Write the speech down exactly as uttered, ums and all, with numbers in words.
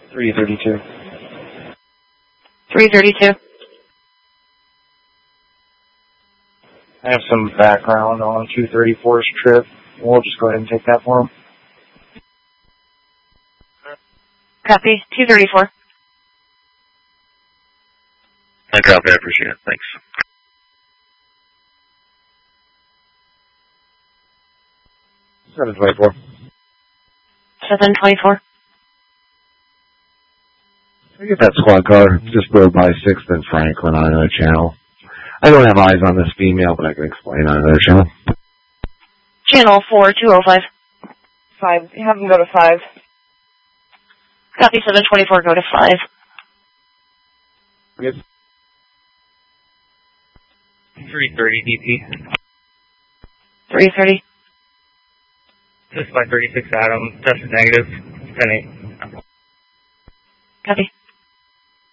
three thirty-two. three thirty-two. I have some background on two thirty-four's trip. We'll just go ahead and take that for him. Copy. two thirty-four. I copy. I appreciate it. Thanks. seven twenty-four. seven twenty-four. I get that squad car just rode by sixth and Franklin on another channel. I don't have eyes on this female, but I can explain on another channel. Channel four two oh five. Five. Have them go to five. Copy. seven twenty-four. Go to five. Yes. three thirty D P. three thirty. Just by thirty-six Adam. Tested negative. ten eight. Copy.